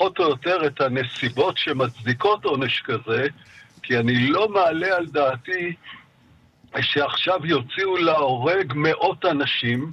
פחות או יותר את הנסיבות שמצדיקות עונש כזה, כי אני לא מעלה על דעתי שעכשיו יוציאו להורג מאות אנשים.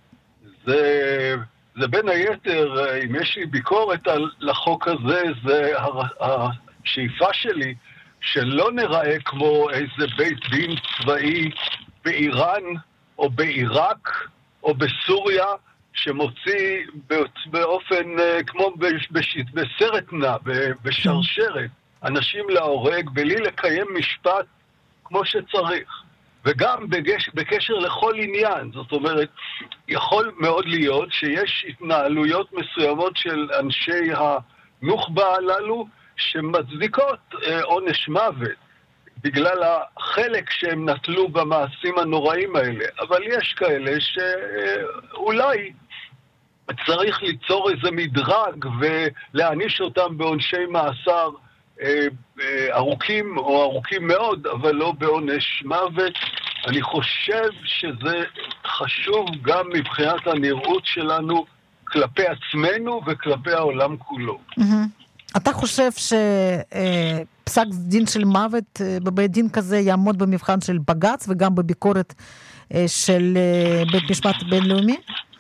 זה בין היתר, אם יש לי ביקורת על החוק הזה, זה השאיפה שלי שלא נראה כמו איזה בית דין צבאי באיראן או בעיראק או בסוריה שמוציא באופן כמו בסרט נע, בשרשרת, אנשים להורג בלי לקיים משפט כמו שצריך. וגם בקשר לכל עניין, זאת אומרת, יכול מאוד להיות שיש התנהלויות מסוימות של אנשי הנוח'בה הללו שמצדיקות עונש מוות בגלל החלק שהם נטלו במעשים הנוראים האלה. אבל יש כאלה שאולי צריך ליצור איזה מדרג ולהעניש אותם בעונשי מאסר ארוכים או ארוכים מאוד, אבל לא בעונש מוות. אני חושב שזה חשוב גם מבחינת הנראות שלנו כלפי עצמנו וכלפי העולם כולו. אתה חושב שפסק דין של מוות בבית דין כזה יעמוד במבחן של בג"ץ וגם בביקורת של בית משפט בינלאומי?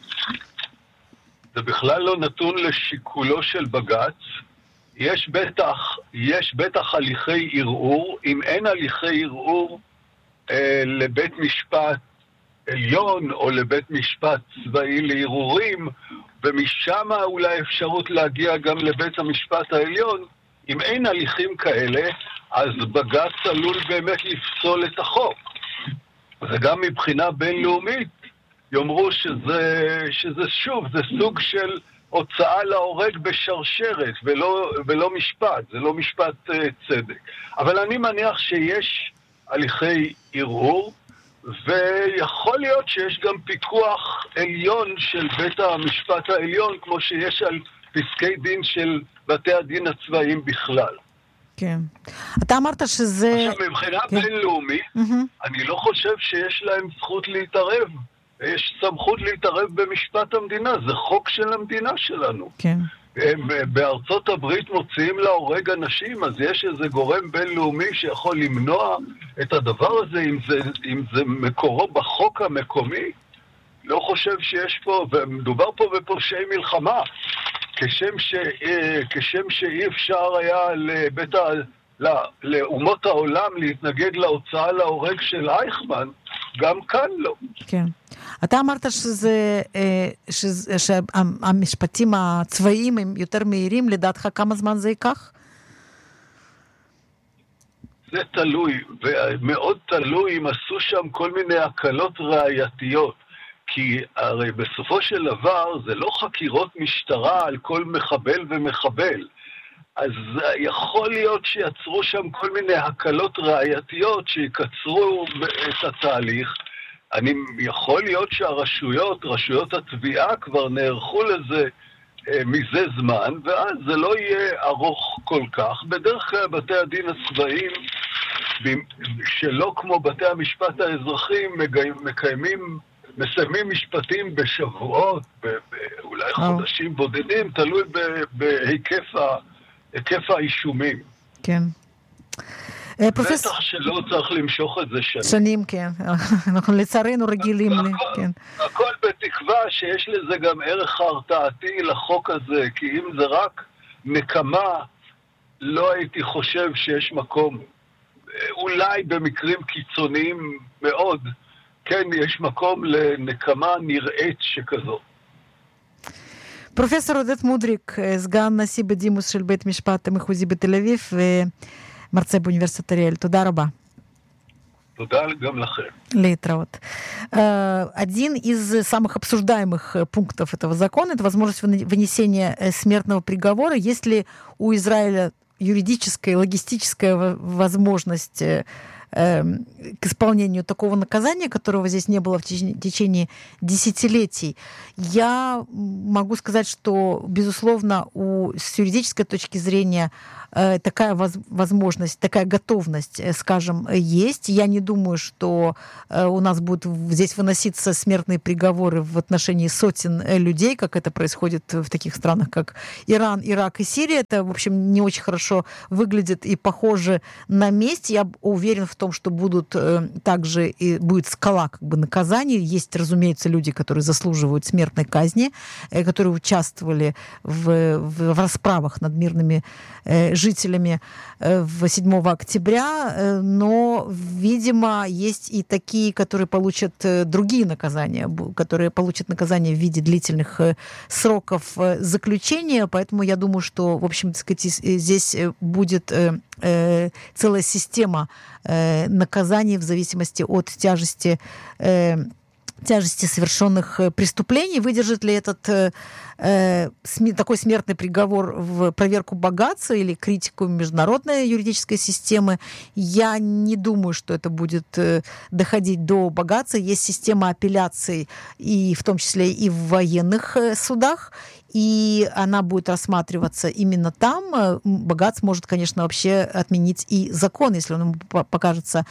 זה בכלל לא נתון לשיקולו של בג"ץ. יש בטח הליכי ערעור. אם אין הליכי ערעור לבית משפט עליון או לבית משפט צבאי לערעורים, ומשם אולי אפשרות להגיע גם לבית המשפט העליון, אם אין הליכים כאלה, אז בג"ץ עלול באמת לפסול את החוק. וגם מבחינה בינלאומית יאמרו שזה שוב, זה סוג של הוצאה להורג בשרשרת ולא משפט, זה לא משפט צדק. אבל אני מניח שיש הליכי ערעור, ויכול להיות שיש גם פיקוח עליון של בית המשפט העליון, כמו שיש על פסקי דין של בתי הדין הצבאיים בכלל. כן. אתה אמרת שזה... עכשיו, מבחינה בינלאומית, אני לא חושב שיש להם זכות להתערב. יש סמכות להתערב במשפט המדינה, זה חוק של המדינה שלנו. כן. בארצות הברית מוציאים להורג אנשים, אז יש איזה גורם בינלאומי שיכול למנוע את הדבר הזה, אם זה מקורו בחוק המקומי. לא חושב שיש פה, ומדובר פה בפושעי מלחמה, כשם שאי אפשר היה לאומות העולם להתנגד להוצאה להורג של אייכמן, גם כאן לא. כן. אתה אמרת שהמשפטים הצבאיים הם יותר מהירים, לדעתך כמה זמן זה ייקח? זה תלוי, ומאוד תלוי אם עשו שם כל מיני הקלות ראייתיות, כי הרי בסופו של דבר זה לא חקירות משטרה על כל מחבל ומחבל, אז יכול להיות שיצרו שם כל מיני הקלות ראייתיות שיקצרו את התהליך. יכול להיות רשויות התביעה כבר נערכו לזה מזה זמן, ואז זה לא יהיה ארוך כל כך. בדרך כלל בתי הדין הצבאיים, שלא כמו בתי המשפט האזרחיים, מסיימים משפטים בשבועות, אולי חודשים בודדים, תלוי בהיקף האישומים. כן. בטח שלא צריך למשוך את זה שנים. שנים, כן. אנחנו לצערנו רגילים. הכל בתקווה שיש לזה גם ערך הרתעתי לחוק הזה, כי אם זה רק נקמה, לא הייתי חושב שיש מקום. אולי במקרים קיצוניים מאוד, כן, יש מקום לנקמה נראית שכזו. פרופסור עודד מודריק, סגן נשיא בדימוס של בית משפט המחוזי בתל אביב ומרצה באוניברסיטת אריאל. תודה רבה. Туда גם לכם. להתראות. Один из самых обсуждаемых пунктов этого закона — это возможность вынесения смертного приговора. Есть ли у Израиля юридическая, логистическая возможность к исполнению такого наказания, которого здесь не было в течение десятилетий. Я могу сказать, что, безусловно, с юридической точки зрения такая возможность, такая готовность, скажем, есть. Я не думаю, что у нас будут здесь выноситься смертные приговоры в отношении сотен людей, как это происходит в таких странах, как Иран, Ирак и Сирия. Это, в общем, не очень хорошо выглядит и похоже на месть. Я уверен в том, что будут также и будет скала как бы наказаний. Есть, разумеется, люди, которые заслуживают смертной казни, которые участвовали в расправах над мирными жителями 7 октября, но, видимо, есть и такие, которые получат другие наказания, которые получат наказание в виде длительных сроков заключения, поэтому я думаю, что, в общем, так сказать, здесь будет целая система наказаний в зависимости от тяжести совершенных преступлений. Выдержит ли этот такой смертный приговор в проверку богатства или критику международной юридической системы? Я не думаю, что это будет доходить до богатства. Есть система апелляций, и в том числе и в военных судах, и она будет рассматриваться именно там. Богатство может, конечно, вообще отменить и закон, если он ему покажется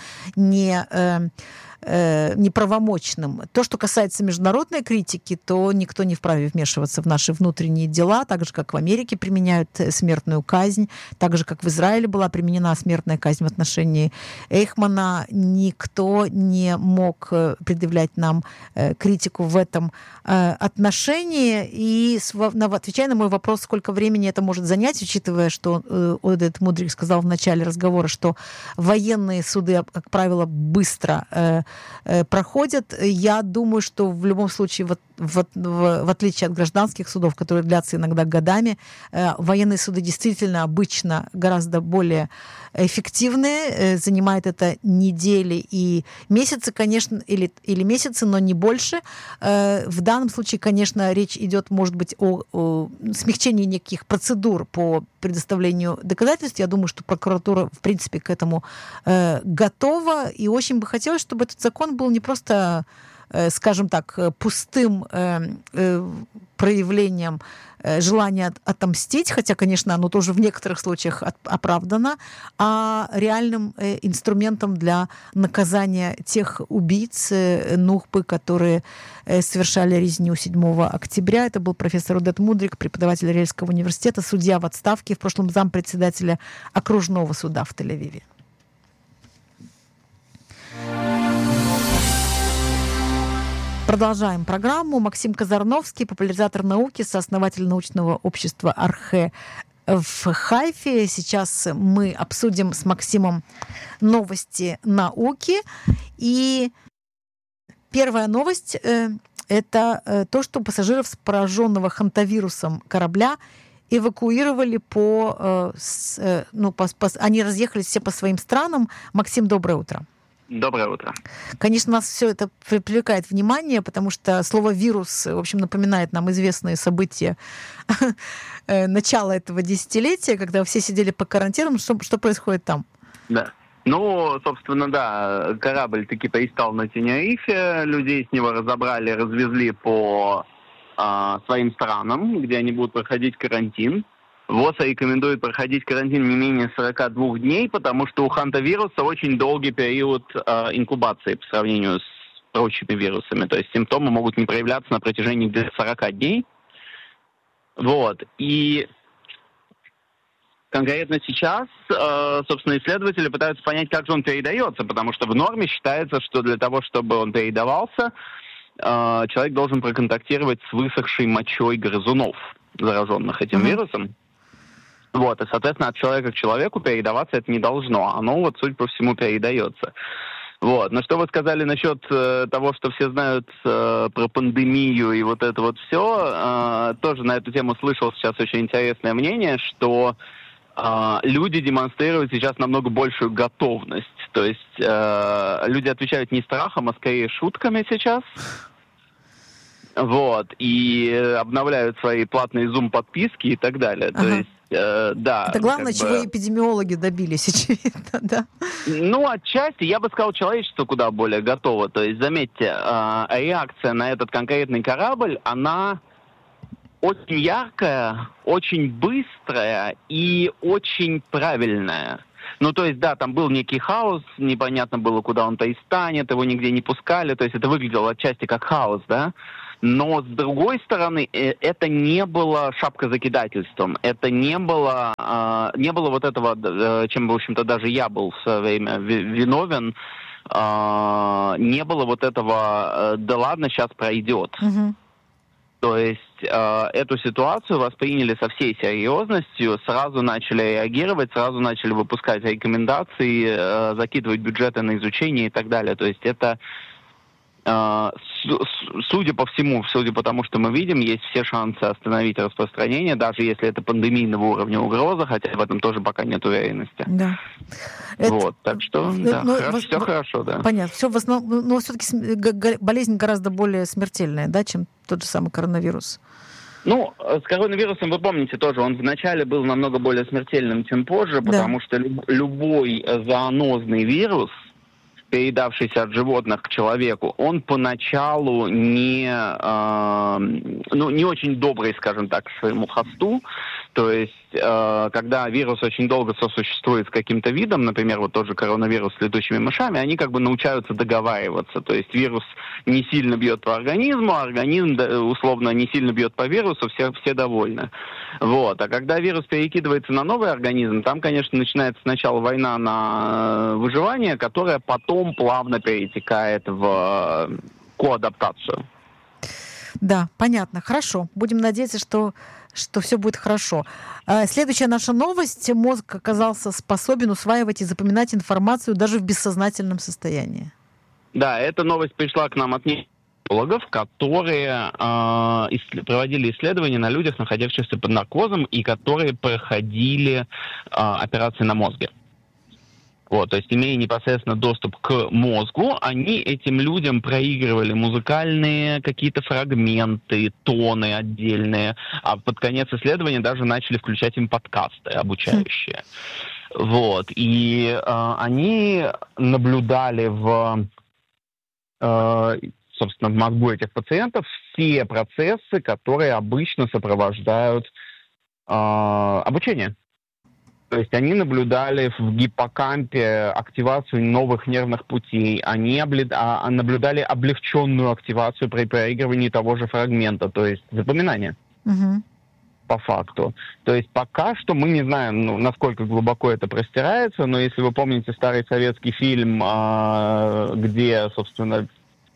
неправомочным. То, что касается международной критики, то никто не вправе вмешиваться в наши внутренние дела, так же, как в Америке применяют смертную казнь, так же, как в Израиле была применена смертная казнь в отношении Эйхмана. Никто не мог предъявлять нам критику в этом отношении. И отвечая на мой вопрос, сколько времени это может занять, учитывая, что Одет Мудрик сказал в начале разговора, что военные суды, как правило, быстро проходят. Я думаю, что в любом случае, в отличие от гражданских судов, которые длятся иногда годами, военные суды действительно обычно гораздо более эффективные. Занимает это недели и месяцы, конечно, или месяцы, но не больше. В данном случае, конечно, речь идет, может быть, о смягчении неких процедур по предоставлению доказательств. Я думаю, что прокуратура, в принципе, к этому готова. И очень бы хотелось, чтобы этот закон был не просто, скажем так, пустым проявлением желания отомстить, хотя, конечно, оно тоже в некоторых случаях оправдано, а реальным инструментом для наказания тех убийц нухбы, которые совершали резню 7 октября. Это был профессор Одет Мудрик, преподаватель Рельского университета, судья в отставке, в прошлом зампредседателя окружного суда в Тель-Авиве. Продолжаем программу. Максим Казарновский, популяризатор науки, сооснователь научного общества «Архе» в Хайфе. Сейчас мы обсудим с Максимом новости науки. И первая новость – это то, что пассажиров с пораженного хантавирусом корабля эвакуировали они разъехались все по своим странам. Максим, доброе утро. Доброе утро. Конечно, нас все это привлекает внимание, потому что слово «вирус», в общем, напоминает нам известные события начала этого десятилетия, когда все сидели по карантинам. Что происходит там? Да. Собственно, да, корабль таки пристал на Тенерифе, людей с него разобрали, развезли по своим странам, где они будут проходить карантин. ВОЗ рекомендует проходить карантин не менее 42 дней, потому что у хантавируса очень долгий период инкубации по сравнению с прочими вирусами. То есть симптомы могут не проявляться на протяжении где-то 40 дней. И конкретно сейчас, собственно, исследователи пытаются понять, как же он передается, потому что в норме считается, что для того, чтобы он передавался, человек должен проконтактировать с высохшей мочой грызунов, зараженных этим вирусом. И, соответственно, от человека к человеку передаваться это не должно. Оно, судя по всему, передается. Но что вы сказали насчет того, что все знают про пандемию и это все, тоже на эту тему слышал сейчас очень интересное мнение, что люди демонстрируют сейчас намного большую готовность. То есть люди отвечают не страхом, а скорее шутками сейчас. И обновляют свои платные Zoom-подписки и так далее. То есть Да. Это главное, чего эпидемиологи добились, очевидно, да? Ну, отчасти, я бы сказал, человечество куда более готово. То есть, заметьте, реакция на этот конкретный корабль, она очень яркая, очень быстрая и очень правильная. Ну, то есть, да, там был некий хаос, непонятно было, куда он-то и станет, его нигде не пускали, то есть это выглядело отчасти как хаос, да? Но, с другой стороны, это не было шапкозакидательством, это не было вот этого, чем, в общем-то, даже я был в свое время виновен, не было вот этого «да ладно, сейчас пройдет». То есть эту ситуацию восприняли со всей серьезностью, сразу начали реагировать, сразу начали выпускать рекомендации, закидывать бюджеты на изучение и так далее. То есть это, судя по всему, судя по тому, что мы видим, есть все шансы остановить распространение, даже если это пандемийного уровня угроза, хотя в этом тоже пока нет уверенности. Да. Вот, так что, да, все хорошо, да. Понятно. Все в основном, но все-таки болезнь гораздо более смертельная, да, чем тот же самый коронавирус. Ну, с коронавирусом, вы помните тоже, он вначале был намного более смертельным, чем позже, потому что любой зоонозный вирус, передавшийся от животных к человеку, он поначалу не очень добрый, скажем так, к своему хосту. То есть, когда вирус очень долго сосуществует с каким-то видом, например, вот тот же коронавирус с летучими мышами, они как бы научаются договариваться. То есть вирус не сильно бьет по организму, а организм условно не сильно бьет по вирусу, все довольны. Вот. А когда вирус перекидывается на новый организм, там, конечно, начинается сначала война на выживание, которая потом плавно перетекает в коадаптацию. Да, понятно. Хорошо. Будем надеяться, что все будет хорошо. Следующая наша новость. Мозг оказался способен усваивать и запоминать информацию даже в бессознательном состоянии. Да, эта новость пришла к нам от нейрологов, которые проводили исследования на людях, находящихся под наркозом, и которые проходили операции на мозге. Вот, то есть, имея непосредственно доступ к мозгу, они этим людям проигрывали музыкальные какие-то фрагменты, тоны отдельные, а под конец исследования даже начали включать им подкасты обучающие. Вот, и они наблюдали собственно, в мозгу этих пациентов все процессы, которые обычно сопровождают обучение. То есть они наблюдали в гиппокампе активацию новых нервных путей, они наблюдали облегченную активацию при проигрывании того же фрагмента, то есть запоминание. По факту. То есть пока что мы не знаем, насколько глубоко это простирается, но если вы помните старый советский фильм, где, собственно,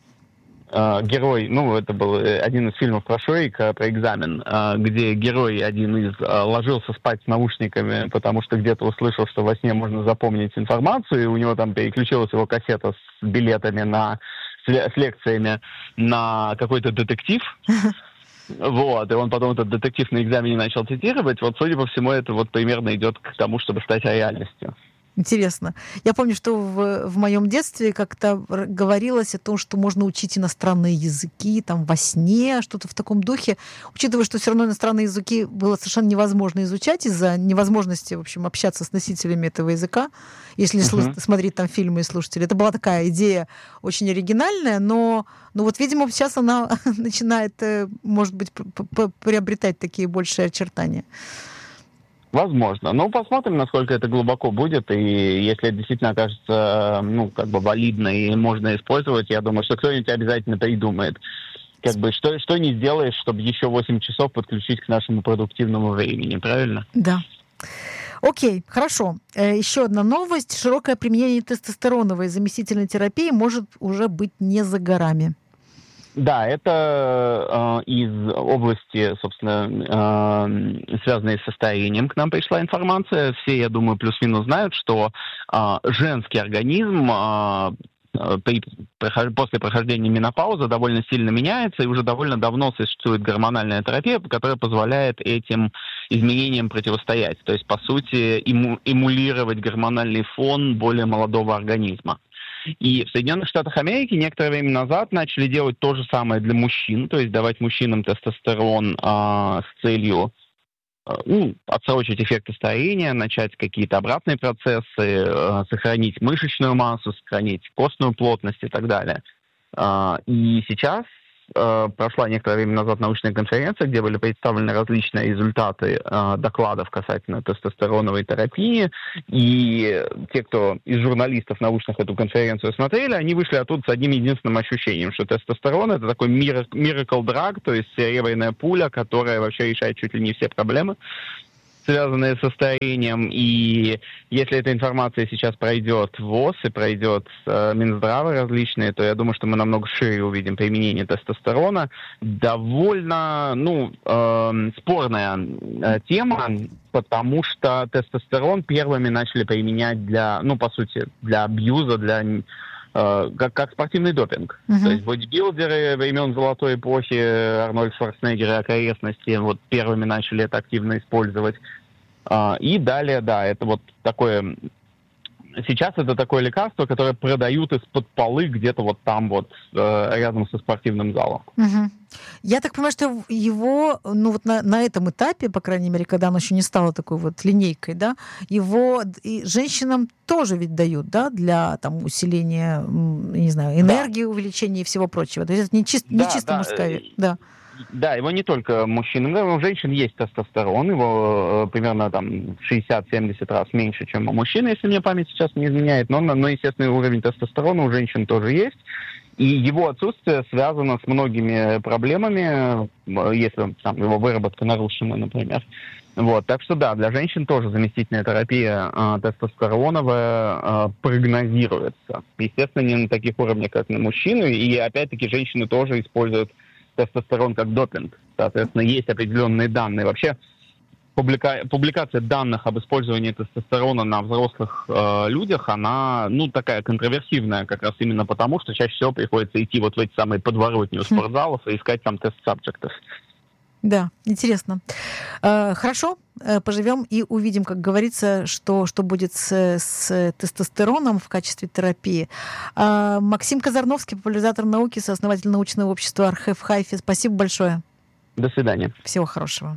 герой, это был один из фильмов про Шурика, про экзамен, где герой один ложился спать с наушниками, потому что где-то услышал, что во сне можно запомнить информацию, и у него там переключилась его кассета с билетами с лекциями на какой-то детектив. Вот, и он потом этот детектив на экзамене начал цитировать. Вот, судя по всему, это вот примерно идет к тому, чтобы стать реальностью. Интересно. Я помню, что в моем детстве как-то говорилось о том, что можно учить иностранные языки там во сне, что-то в таком духе. Учитывая, что все равно иностранные языки было совершенно невозможно изучать из-за невозможности, в общем, общаться с носителями этого языка, если смотреть там фильмы и слушать. Это была такая идея очень оригинальная, но вот, видимо, сейчас она начинает, может быть, приобретать такие большие очертания. Возможно. Но посмотрим, насколько это глубоко будет, и если это действительно окажется, валидно и можно использовать, я думаю, что кто-нибудь обязательно придумает. Что не сделаешь, чтобы еще 8 часов подключить к нашему продуктивному времени, правильно? Да. Окей, хорошо. Еще одна новость. Широкое применение тестостероновой заместительной терапии может уже быть не за горами. Да, это из области, собственно, связанной со старением к нам пришла информация. Все, я думаю, плюс-минус знают, что женский организм после прохождения менопаузы довольно сильно меняется, и уже довольно давно существует гормональная терапия, которая позволяет этим изменениям противостоять. То есть, по сути, эмулировать гормональный фон более молодого организма. И в Соединенных Штатах Америки некоторое время назад начали делать то же самое для мужчин, то есть давать мужчинам тестостерон с целью отсрочить эффекты старения, начать какие-то обратные процессы, сохранить мышечную массу, сохранить костную плотность и так далее. И сейчас прошла некоторое время назад научная конференция, где были представлены различные результаты докладов касательно тестостероновой терапии. И те, кто из журналистов научных эту конференцию смотрели, они вышли оттуда с одним единственным ощущением, что тестостерон — это такой miracle drug, то есть серебряная пуля, которая вообще решает чуть ли не все проблемы, связанные со старением. И если эта информация сейчас пройдет в ВОЗ и пройдет Минздравы различные, то я думаю, что мы намного шире увидим применение тестостерона. Довольно, спорная тема, потому что тестостерон первыми начали применять для, по сути, для абьюза, как спортивный допинг. То есть бодибилдеры времен золотой эпохи, Арнольд Шварценеггер и окрестности, вот первыми начали это активно использовать. И далее, да, это вот такое... Сейчас это такое лекарство, которое продают из-под полы где-то вот там вот, рядом со спортивным залом. Я так понимаю, что его, на этом этапе, по крайней мере, когда оно еще не стало такой вот линейкой, да, его и женщинам тоже ведь дают, да, для там усиления, не знаю, энергии, увеличения и всего прочего. То есть это не чисто мужская, да. Да, его не только мужчинам, но у женщин есть тестостерон, его примерно там 60-70 раз меньше, чем у мужчин, если мне память сейчас не изменяет, но естественно, уровень тестостерона у женщин тоже есть, и его отсутствие связано с многими проблемами, если там его выработка нарушена, например. Вот, так что да, для женщин тоже заместительная терапия тестостероновая прогнозируется. Естественно, не на таких уровнях, как на мужчин, и опять-таки женщины тоже используют тестостерон как допинг. Соответственно, есть определенные данные. Вообще, публикация данных об использовании тестостерона на взрослых людях, она, такая контроверсивная, как раз именно потому, что чаще всего приходится идти вот в эти самые подворотни у спортзалов и искать там тест-сабжектов. Да, интересно. Хорошо, поживем и увидим, как говорится, что будет с тестостероном в качестве терапии. Максим Казарновский, популяризатор науки, сооснователь научного общества «Архе» в Хайфе. Спасибо большое. До свидания. Всего хорошего.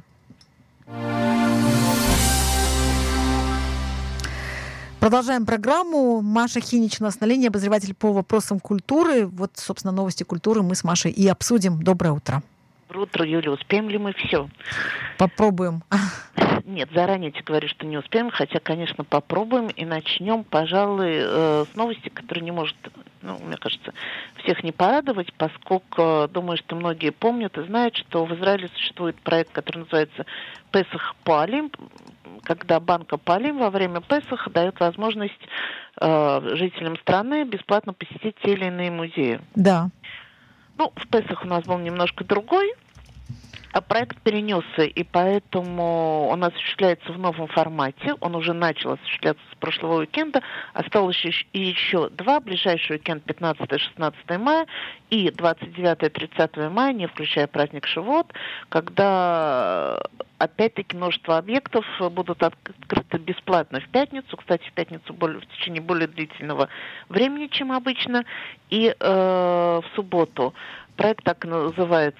Продолжаем программу. Маша Хинич у нас на линии, обозреватель по вопросам культуры. Вот, собственно, новости культуры мы с Машей и обсудим. Доброе утро. Доброе утро, Юля. Успеем ли мы все? Попробуем. Нет, заранее тебе говорю, что не успеем, хотя, конечно, попробуем. И начнем, пожалуй, с новости, которая не может, мне кажется, всех не порадовать, поскольку, думаю, что многие помнят и знают, что в Израиле существует проект, который называется «Песах Паалим», когда банка Паалим во время Песаха дает возможность жителям страны бесплатно посетить те или иные музеи. Да. В Песах у нас был немножко другой, а проект перенесся, и поэтому он осуществляется в новом формате. Он уже начал осуществляться с прошлого уикенда. Осталось еще два. Ближайший уикенд 15-16 мая и 29-30 мая, не включая праздник Шивот, когда опять-таки множество объектов будут открыты бесплатно в пятницу. Кстати, в пятницу в течение более длительного времени, чем обычно. И в субботу. Проект так называется,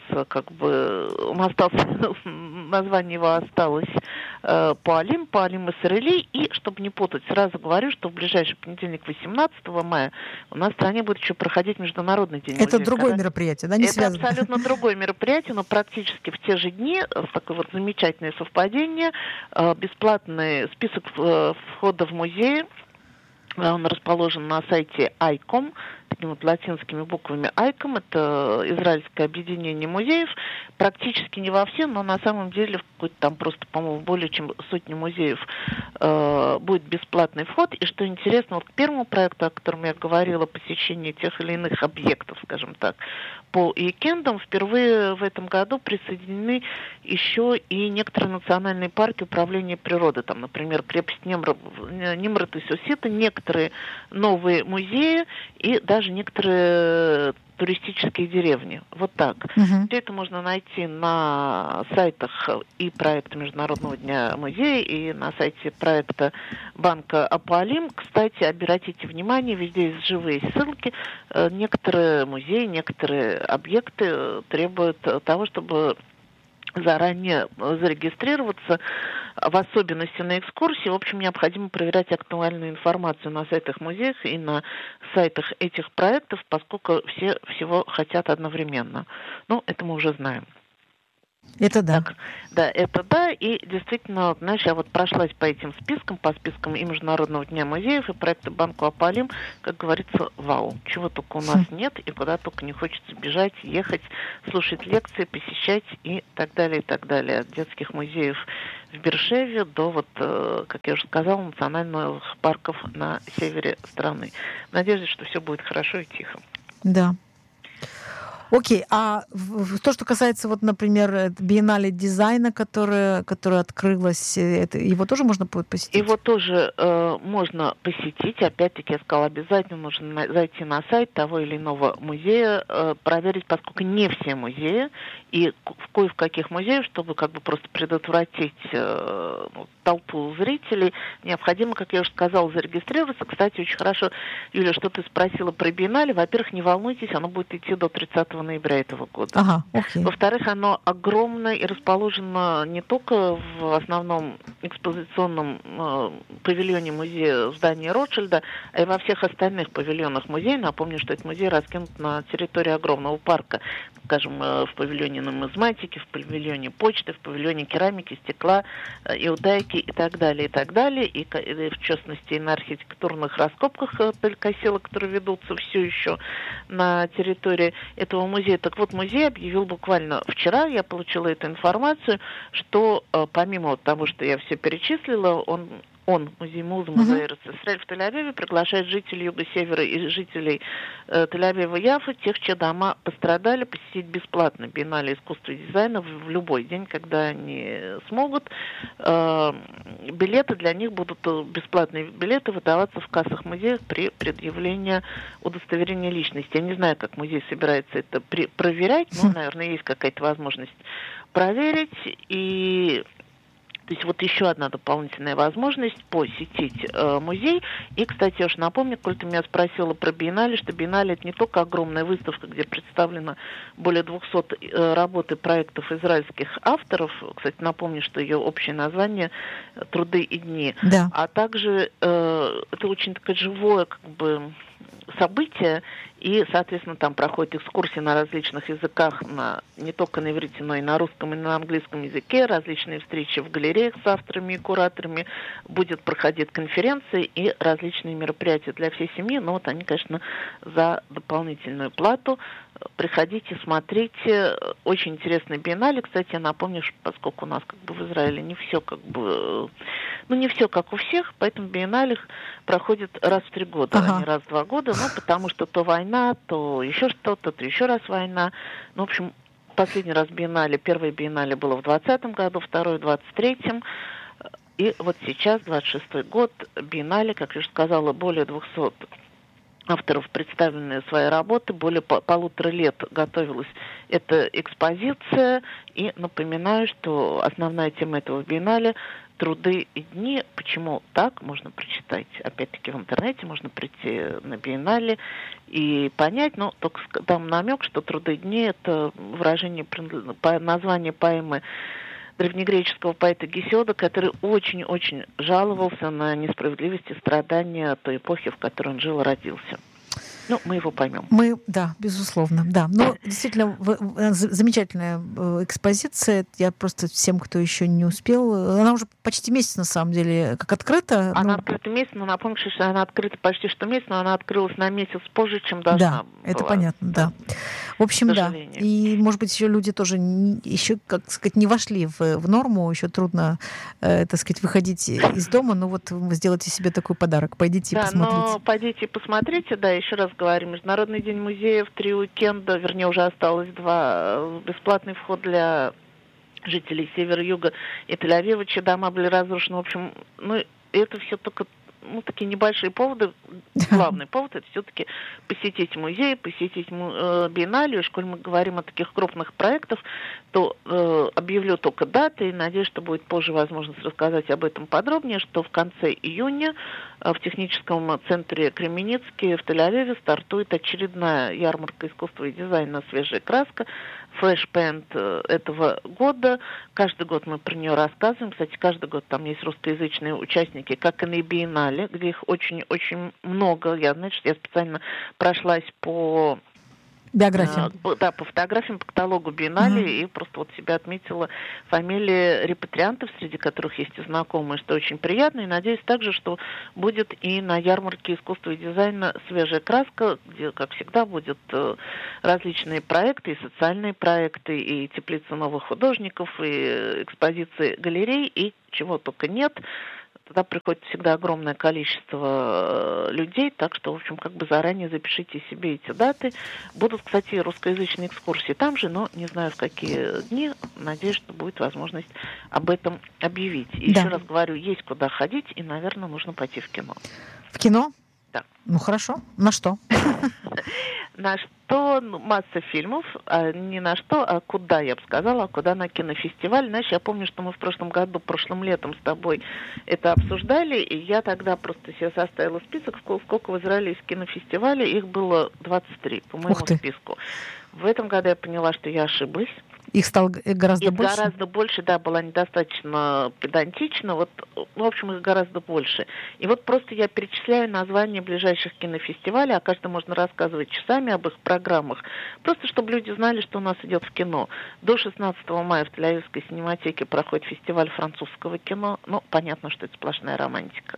название его осталось Паалим Исраэли. И, чтобы не путать, сразу говорю, что в ближайший понедельник, 18 мая, у нас в стране будет еще проходить Международный день музея. Это другое мероприятие, да, не связано? Это абсолютно другое мероприятие, но практически в те же дни, такое вот замечательное совпадение, бесплатный список входа в музей. Он расположен на сайте ICOM, такими вот латинскими буквами ICOM. Это израильское объединение музеев. Практически не во все, но на самом деле в какой-то там просто, по-моему, более чем сотни музеев будет бесплатный вход. И что интересно, вот к первому проекту, о котором я говорила, посещение тех или иных объектов, скажем так, по уикендам, впервые в этом году присоединены еще и некоторые национальные парки управления природой. Там, например, крепость Нимрод и Сусита, некоторые новые музеи и даже некоторые туристические деревни. Вот так. Все это можно найти на сайтах и проекта Международного дня музея, и на сайте проекта банка Паалим. Кстати, обратите внимание, везде есть живые ссылки. Некоторые музеи, некоторые объекты требуют того, чтобы заранее зарегистрироваться, в особенности на экскурсии. В общем, необходимо проверять актуальную информацию на сайтах музеев и на сайтах этих проектов, поскольку все всего хотят одновременно. Ну, это мы уже знаем. Это да. Так, да, это да, и действительно, знаешь, я вот прошлась по этим спискам, по спискам и Международного дня музеев, и проекта Банку Апалим, как говорится, вау, чего только у нас нет, и куда только не хочется бежать, ехать, слушать лекции, посещать и так далее, и так далее. От детских музеев в Бершеве до, вот, как я уже сказала, национальных парков на севере страны. В надежде, что все будет хорошо и тихо. Да. Окей, а то, что касается, вот, например, биеннале дизайна, которое открылось, его тоже можно будет посетить? Его тоже можно посетить. Опять-таки, я сказала, обязательно нужно зайти на сайт того или иного музея, проверить, поскольку не все музеи, и кое в каких музеях, чтобы как бы просто предотвратить толпу зрителей, необходимо, как я уже сказала, зарегистрироваться. Кстати, очень хорошо, Юля, что ты спросила про биеннале. Во-первых, не волнуйтесь, оно будет идти до 30 ноября этого года. Ага, окей. Во-вторых, оно огромное и расположено не только в основном экспозиционном павильоне музея здания Ротшильда, а и во всех остальных павильонах музея. Напомню, что этот музей раскинут на территории огромного парка. Скажем, в павильоне нумизматики, в павильоне почты, в павильоне керамики, стекла, иудайки и так далее, и так далее. И в частности, на архитектурных раскопках Пелькосела, которые ведутся все еще на территории этого музея. Так вот, музей объявил буквально вчера, я получила эту информацию, что помимо того, что я все перечислила, он музей музея Эрец-Исраэль в Тель-Авиве приглашает жителей Юга-Севера и жителей Тель-Авива и Яффы, тех, чьи дома пострадали, посетить бесплатно биеннале искусства и дизайна в любой день, когда они смогут. Билеты для них будут, бесплатные билеты, выдаваться в кассах музеев при предъявлении удостоверения личности. Я не знаю, как музей собирается это проверять, но, наверное, есть какая-то возможность проверить. И то есть вот еще одна дополнительная возможность посетить музей. И, кстати, я уж напомню, коль ты меня спросила про биеннале, что биеннале — это не только огромная выставка, где представлено более 200 работ и проектов израильских авторов. Кстати, напомню, что ее общее название «Труды и дни». Да. А также это очень такое живое как бы событие, и, соответственно, там проходят экскурсии на различных языках, не только на иврите, но и на русском, и на английском языке, различные встречи в галереях с авторами и кураторами, будет проходить конференции и различные мероприятия для всей семьи, но вот они, конечно, за дополнительную плату. Приходите, смотрите. Очень интересный биеннале. Кстати, я напомню, что поскольку у нас как бы в Израиле не все как бы, не все как у всех, поэтому биеннале проходит раз в 3 года, а не раз в 2 года, потому что то война, то еще что-то, то еще раз война. В общем, последний раз первое биеннале было в 2020 году, второе в 2023. И вот сейчас, 26-й год, биеннале, как я уже сказала, более 200 авторов представленные свои работы, более 1,5 лет готовилась эта экспозиция. И напоминаю, что основная тема этого биеннале — труды и дни. Почему так? Можно прочитать, опять-таки, в интернете, можно прийти на биеннале и понять, но только там намек, что труды и дни — это выражение, название поэмы древнегреческого поэта Гесиода, который очень-очень жаловался на несправедливость и страдания той эпохи, в которой он жил и родился. Мы его поймем. Да, безусловно, да. Но действительно, замечательная экспозиция. Я просто всем, кто еще не успел... Она уже почти месяц, на самом деле, как открыта. Она открыта месяц, но напомню, что она открыта почти что месяц, но она открылась на месяц позже, чем должна была. Да, это понятно, да. В общем, да. И, может быть, еще люди тоже еще, как сказать, не вошли в норму, еще трудно, так сказать, выходить из дома, но вот вы сделайте себе такой подарок. Пойдите и посмотрите. Да, но пойдите и посмотрите, да, еще раз говорю, Международный день музеев, 3 уикенда, вернее, уже осталось 2, бесплатный вход для жителей севера-юга и Тель-Авива, чьи дома были разрушены. В общем, это все только такие небольшие поводы. Главный повод — это все-таки посетить музей, посетить биеннале. И коль мы говорим о таких крупных проектах, то объявлю только даты, и надеюсь, что будет позже возможность рассказать об этом подробнее, что в конце июня в техническом центре Кременицкий в Тель-Авиве стартует очередная ярмарка искусства и дизайна «Свежая краска». флешбенд этого года. Каждый год мы про нее рассказываем. Кстати, каждый год там есть русскоязычные участники, как и на биеннале, где их очень-очень много. Я специально прошлась по биографиям. Да, по фотографиям, по каталогу биеннале, и просто вот себя отметила фамилии репатриантов, среди которых есть и знакомые, что очень приятно. И надеюсь также, что будет и на ярмарке искусства и дизайна «Свежая краска», где, как всегда, будут различные проекты, и социальные проекты, и теплицы новых художников, и экспозиции галерей, и чего только нет. Туда приходит всегда огромное количество людей, так что, в общем, как бы заранее запишите себе эти даты. Будут, кстати, русскоязычные экскурсии там же, но не знаю, в какие дни. Надеюсь, что будет возможность об этом объявить. И еще раз говорю, есть куда ходить, и, наверное, нужно пойти в кино. В кино? Да. Ну, хорошо. На что? На что? Масса фильмов. Не на что, а куда, я бы сказала, а куда на кинофестиваль. Знаешь, я помню, что мы в прошлым летом с тобой это обсуждали, и я тогда просто себе составила список, сколько в Израиле есть кинофестивалей. Их было 23 по моему списку. В этом году я поняла, что я ошиблась. Их стало гораздо больше? Гораздо больше, да, была недостаточно педантична. Вот, в общем, их гораздо больше. И вот просто я перечисляю названия ближайших кинофестивалей, о каждом можно рассказывать часами, об их программах. Просто чтобы люди знали, что у нас идет в кино. До 16 мая в Тель-Авивской синематеке проходит фестиваль французского кино. Ну, понятно, что это сплошная романтика.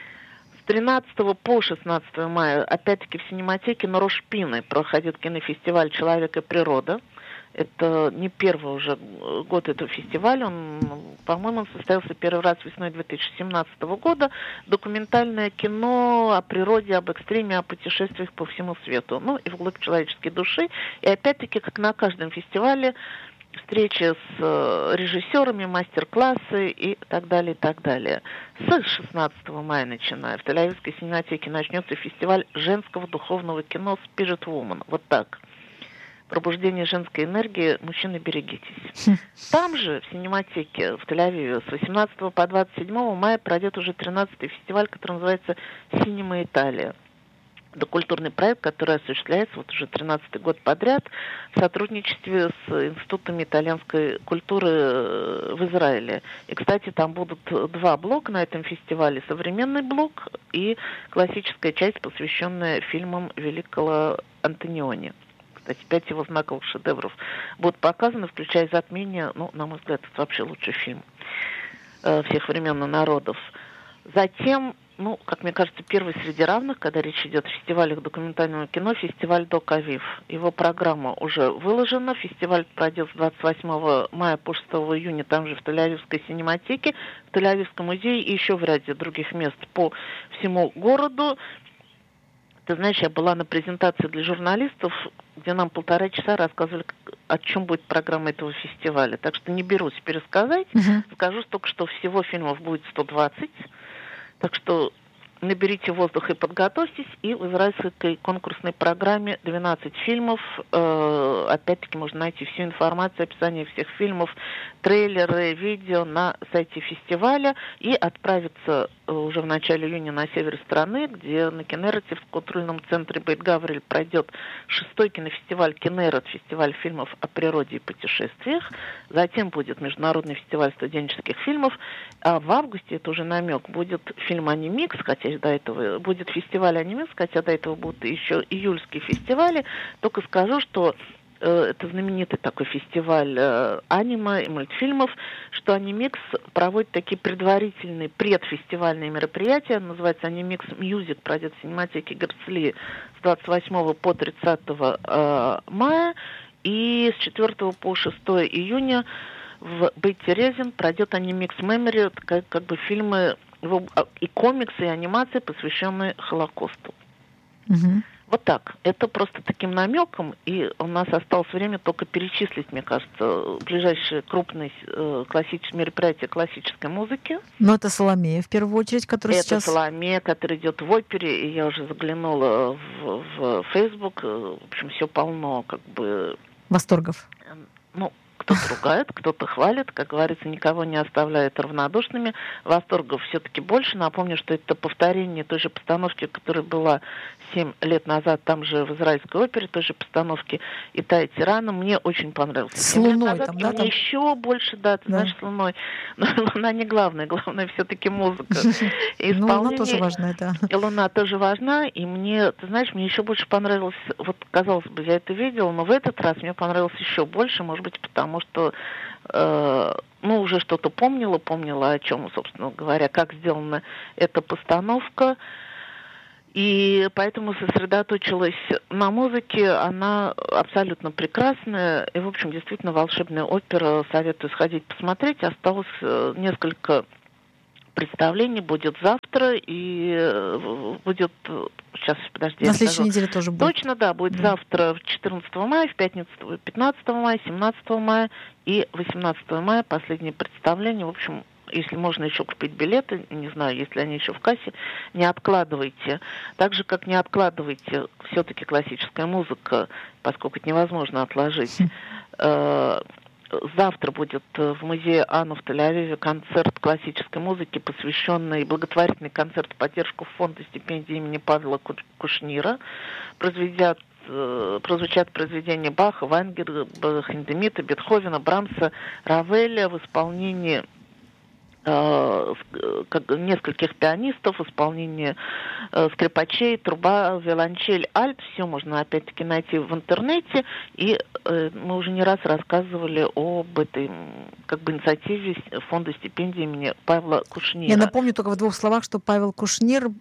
С 13 по 16 мая, опять-таки, в синематеке на Рош-Пине проходит кинофестиваль «Человек и природа». Это не первый уже год этого фестиваля. Он, по-моему, состоялся первый раз весной 2017 года. Документальное кино о природе, об экстриме, о путешествиях по всему свету. Ну, и вглубь человеческой души. И опять-таки, как на каждом фестивале, встречи с режиссерами, мастер-классы и так далее, и так далее. С 16 мая начиная в Тель-Авивской синематеке начнется фестиваль женского духовного кино «Spirit Woman». Вот так. Пробуждение женской энергии, мужчины, берегитесь. Там же, в синематеке в Тель-Авиве, с 18 по 27 мая пройдет уже 13-й фестиваль, который называется «Синема Италия». Это культурный проект, который осуществляется вот уже 13-й год подряд в сотрудничестве с институтами итальянской культуры в Израиле. И, кстати, там будут два блока на этом фестивале. Современный блок и классическая часть, посвященная фильмам великого Антониони. Кстати, 5 его знаковых шедевров будут показаны, включая «Затмение». Ну, на мой взгляд, это вообще лучший фильм всех времен и народов. Затем, ну, как мне кажется, первый среди равных, когда речь идет о фестивалях документального кино, фестиваль «Док Авив». Его программа уже выложена. Фестиваль пройдет с 28 мая по 6 июня, там же в Тель-Авивской синематеке, в Тель-Авивском музее и еще в ряде других мест по всему городу. Ты знаешь, я была на презентации для журналистов, где нам 1,5 часа рассказывали, о чем будет программа этого фестиваля. Так что не берусь пересказать. Скажу только, что всего фильмов будет 120. Так что наберите воздух и подготовьтесь. И в израильской конкурсной программе 12 фильмов. Опять-таки можно найти всю информацию, описание всех фильмов, трейлеры, видео на сайте фестиваля. И отправиться уже в начале июня на север страны, где на Кеннерете в культурном центре Бейт-Гавриэль пройдет 6-й кинофестиваль Кеннерет, фестиваль фильмов о природе и путешествиях. Затем будет международный фестиваль студенческих фильмов. А в августе, это уже намек, будет фильм «Анимикс», хотя до этого будет фестиваль «Анимикс», хотя до этого будут еще июльские фестивали. Только скажу, что это знаменитый такой фестиваль аниме и мультфильмов, что «Анимикс» проводит такие предварительные предфестивальные мероприятия. Называется «Анимикс Мьюзик», пройдет в синематеке Герцли с 28 по 30 мая. И с 4 по 6 июня в Бейт-Терезин пройдет «Анимикс Мемори», как бы фильмы и комиксы, и анимации, посвященные Холокосту. Вот так. Это просто таким намеком, и у нас осталось время только перечислить, мне кажется, ближайшие крупные классические мероприятия классической музыки. Но это «Соломея», в первую очередь, которая сейчас... Это «Соломея», которая идет в опере, и я уже заглянула в Facebook. В общем, все полно, как бы... Восторгов. Ну, Кто-то ругает, кто-то хвалит, как говорится, никого не оставляет равнодушными. Восторгов все-таки больше. Напомню, что это повторение той же постановки, которая была 7 лет назад, там же в израильской опере, той же постановки «Итая тирана». Мне очень понравилось. С Луной там, да? Мне еще больше, да, ты знаешь, с Луной. Но Луна не главное все-таки музыка. Ну, Луна тоже важна, да. Луна тоже важна, и мне, ты знаешь, мне еще больше понравилось, вот, казалось бы, я это видела, но в этот раз мне понравилось еще больше, может быть, потому что уже что-то помнила, о чем, собственно говоря, как сделана эта постановка. И поэтому сосредоточилась на музыке, она абсолютно прекрасная, и, в общем, действительно волшебная опера, советую сходить посмотреть. Осталось несколько представлений, будет завтра, и будет, сейчас, подожди, на следующей неделе тоже будет. Точно, да, будет завтра 14 мая, в пятницу 15 мая, 17 мая и 18 мая последнее представление, в общем, если можно еще купить билеты, не знаю, если они еще в кассе, не откладывайте. Так же, как не откладывайте все-таки классическая музыка, поскольку это невозможно отложить. Завтра будет в музее Анну в Тель-Авиве концерт классической музыки, посвященный благотворительный концерт в поддержку фонда стипендии имени Павла Кушнира. Прозвучат произведения Баха, Вайнгера, Хиндемита, Бетховена, Брамса, Равеля в исполнении нескольких пианистов, в исполнении скрипачей, труба, виолончель, альт. Все можно опять-таки найти в интернете. И мы уже не раз рассказывали об этой инициативе фонда стипендии имени Павла Кушнира. Я напомню только в 2 словах, что Павел Кушнир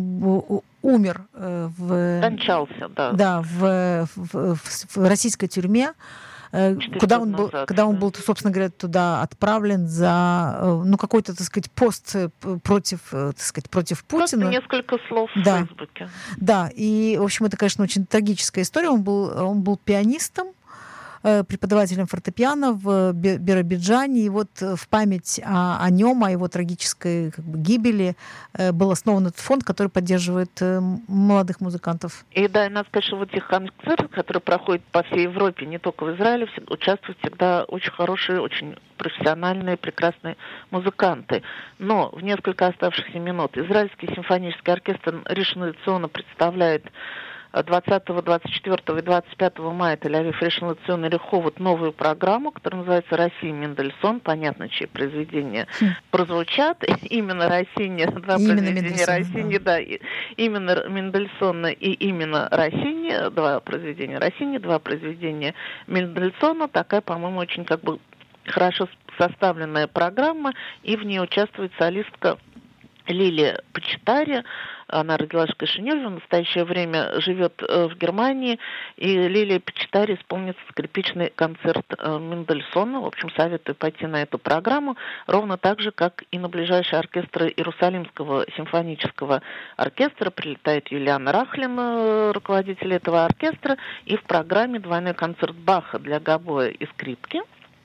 умер скончался, да. Да, в российской тюрьме. Когда он был, собственно говоря, туда отправлен за какой-то, так сказать, пост против Путина. Просто несколько слов в Фейсбуке. Да, и, в общем, это, конечно, очень трагическая история. Он был пианистом, преподавателем фортепиано в Биробиджане, и вот в память о нем, о его трагической гибели был основан этот фонд, который поддерживает молодых музыкантов. И да, и надо сказать, что в этих концертах, которые проходят по всей Европе, не только в Израиле, участвуют всегда очень хорошие, очень профессиональные, прекрасные музыканты. Но в несколько оставшихся минут Израильский симфонический оркестр Ришон Лециона представляет 20, 24 и 25 мая Тель-Авив Ришон Лецион и Реховод новую программу, которая называется «Россия Мендельсон». Понятно, чьи произведения прозвучат. Именно Россини, два произведения Россини, да, именно Мендельсона и именно Россини, два произведения Россини, два произведения Мендельсона. Такая, по-моему, очень хорошо составленная программа, и в ней участвует солистка Лилия Почитари. Она родилась в Кишиневе, в настоящее время живет в Германии, и Лилия Почитари исполнит скрипичный концерт Мендельсона. В общем, советую пойти на эту программу, ровно так же, как и на ближайший оркестр Иерусалимского симфонического оркестра. Прилетает Юлиана Рахлин, руководитель этого оркестра, и в программе двойной концерт Баха для гобоя и скрипки.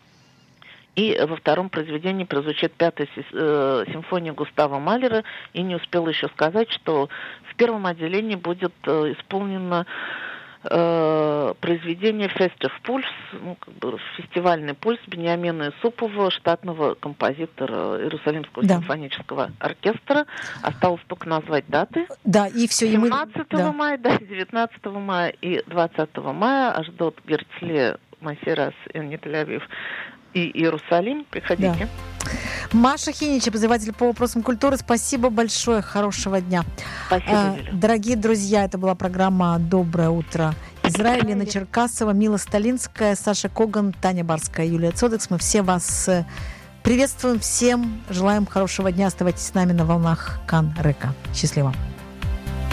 И во втором произведении прозвучит 5-я симфония Густава Малера. И не успела еще сказать, что в первом отделении будет исполнено произведение «Festive Pulse», фестивальный пульс Биньямина Исупова, штатного композитора Иерусалимского симфонического оркестра. Осталось только назвать даты. Да, и все. 17 мая, 19 мая и 20 мая Ашдод, Герцле, Масирас и Тель-Авив и Иерусалим. Приходите. Да. Маша Хинич, обозреватель по вопросам культуры. Спасибо большое. Хорошего дня. Спасибо, Юля. Дорогие друзья, это была программа «Доброе утро Израиль». Лена Черкасова, Мила Сталинская, Саша Коган, Таня Барская, Юлия Цодекс. Мы все вас приветствуем. Всем желаем хорошего дня. Оставайтесь с нами на волнах Кан Река. Счастливо.